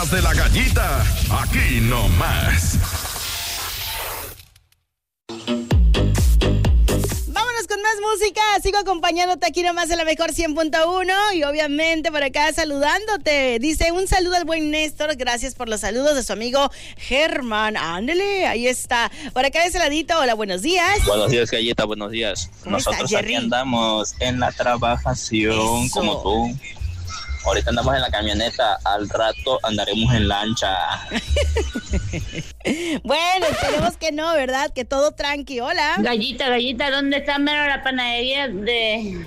De la gallita, aquí nomás. Vámonos con más música. Sigo acompañándote aquí nomás en la mejor 100.1 y obviamente por acá saludándote. Dice un saludo al buen Néstor. Gracias por los saludos de su amigo Germán. Ándale, ahí está. Por acá de ese ladito. Hola, buenos días. Buenos días, galleta, buenos días. Nosotros estás, aquí andamos en la trabajación. Eso. Como tú. Ahorita andamos en la camioneta, al rato andaremos en lancha. Bueno, esperemos que no, ¿verdad? Que todo tranqui. Hola. Gallita, ¿dónde está mero la panadería de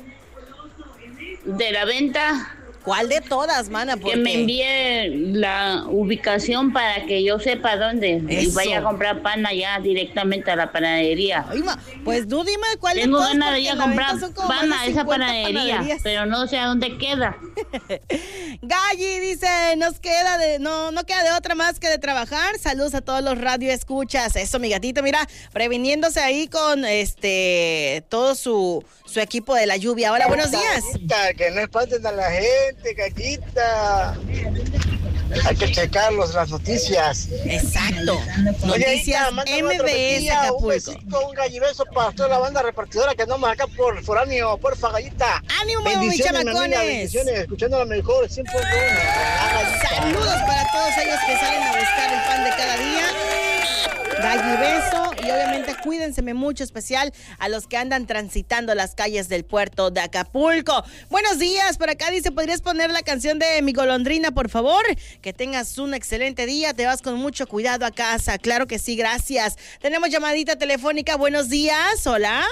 la venta? ¿Cuál de todas, mana? Que me envíe la ubicación para que yo sepa dónde. Eso. Y vaya a comprar pan allá directamente a la panadería. Ay, pues tú dime cuál de Tengo todas. ganas de ir a comprar pan a esa panadería, panadería, pero no sé a dónde queda. Galli dice, no queda de otra más que de trabajar. Saludos a todos los radioescuchas. Eso, mi gatito, mira, previniéndose ahí con todo su equipo de la lluvia. Hola, buenos días. Que no espanten a la gente, gallita. Hay que checar las noticias. Exacto. Noticias MBS Acapulco. Un besito, un gallibeso para toda la banda repartidora que andamos acá por foráneo, porfa, gallita. ¡Ánimo, bendiciones, mis chamacones! Amiga, bendiciones, escuchando la mejor 100.1. Saludos para todos ellos que salen a buscar el pan de cada día. Gallibeso, y obviamente cuídense mucho, especial a los que andan transitando las calles del puerto de Acapulco. Buenos días, por acá dice, ¿podrías poner la canción de Mi Golondrina, por favor? Que tengas un excelente día, te vas con mucho cuidado a casa. Claro que sí, gracias. Tenemos llamadita telefónica, buenos días, hola.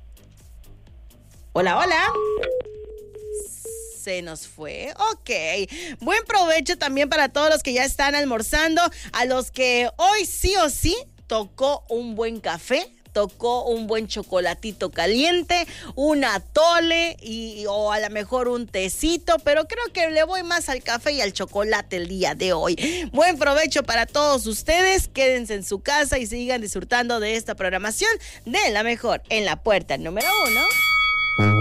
Hola. Se nos fue. Ok. Buen provecho también para todos los que ya están almorzando, a los que hoy sí o sí tocó un buen café, tocó un buen chocolatito caliente, un atole o a lo mejor un tecito, pero creo que le voy más al café y al chocolate el día de hoy. Buen provecho para todos ustedes, quédense en su casa y sigan disfrutando de esta programación de La Mejor en la puerta número 1.